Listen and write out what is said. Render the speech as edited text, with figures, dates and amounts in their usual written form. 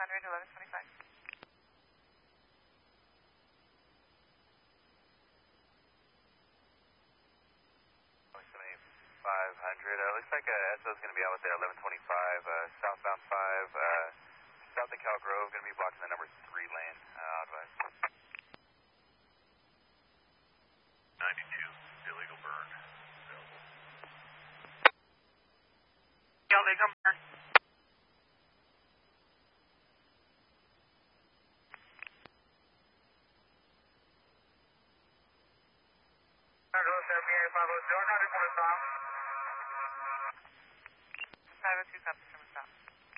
1125. 500. Looks like SO is going to be out with there 1125, southbound 5, south of Cal Grove, going to be blocking the number 3 lane. Advise. 92, illegal burn. Illegal burn. Five oh two, copy.